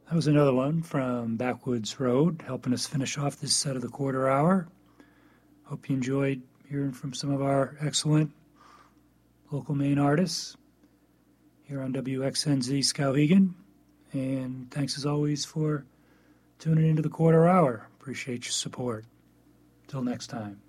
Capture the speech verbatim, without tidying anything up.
That was another one from Backwoods Road, helping us finish off this set of the quarter hour. Hope you enjoyed hearing from some of our excellent local Maine artists here on W X N Z Skowhegan. And thanks as always for tuning into the quarter hour. Appreciate your support. Till next time.